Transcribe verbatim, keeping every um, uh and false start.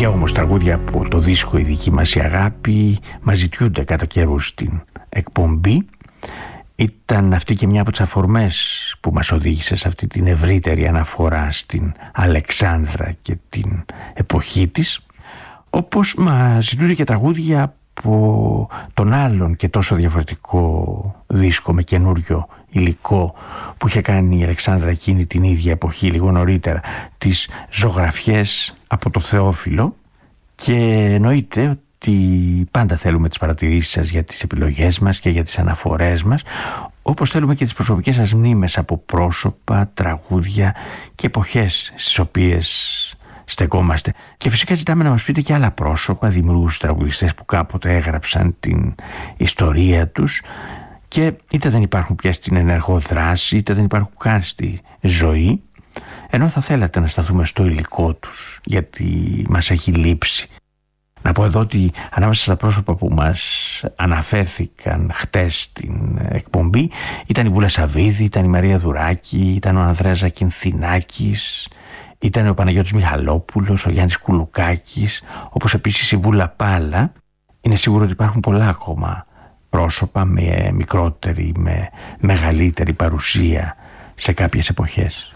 Κάποια όμως τραγούδια από το δίσκο «Η δική μας η αγάπη» μας ζητιούνται κατά καιρούς στην εκπομπή. Ήταν αυτή και μια από τις αφορμές που μας οδήγησε σε αυτή την ευρύτερη αναφορά στην Αλεξάνδρα και την εποχή της, όπως μας ζητούνται και τραγούδια από τον άλλον και τόσο διαφορετικό δίσκο με καινούριο υλικό που είχε κάνει η Αλεξάνδρα εκείνη την ίδια εποχή, λίγο νωρίτερα, τις ζωγραφιές από το Θεόφιλο. Και εννοείται ότι πάντα θέλουμε τις παρατηρήσεις σας για τις επιλογές μας και για τις αναφορές μας, όπως θέλουμε και τις προσωπικές σας μνήμες από πρόσωπα, τραγούδια και εποχές στις οποίες στεκόμαστε. Και φυσικά ζητάμε να μας πείτε και άλλα πρόσωπα, δημιουργούς, τραγουδιστές που κάποτε έγραψαν την ιστορία τους και είτε δεν υπάρχουν πια στην ενεργό δράση, είτε δεν υπάρχουν καν στη ζωή, ενώ θα θέλατε να σταθούμε στο υλικό τους, γιατί μας έχει λείψει. Να πω εδώ ότι ανάμεσα στα πρόσωπα που μας αναφέρθηκαν χτες στην εκπομπή ήταν η Βούλα Σαββίδη, ήταν η Μαρία Δουράκη, ήταν ο Ανδρέας Ζακυνθινάκης, ήταν ο Παναγιώτης Μιχαλόπουλος, ο Γιάννης Κουλουκάκης, όπως επίσης η Βούλα Πάλα. Είναι σίγουρο ότι υπάρχουν πολλά ακόμα πρόσωπα με μικρότερη, με μεγαλύτερη παρουσία σε κάποιες εποχές.